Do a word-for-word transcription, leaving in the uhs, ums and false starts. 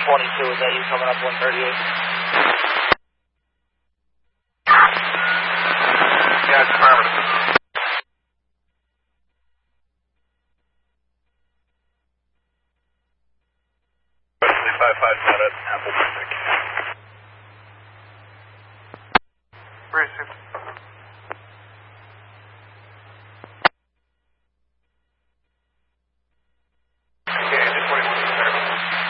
twenty-two, is that you coming up one thirty-eight? Yeah, it's affirmative. five five, not at Apple.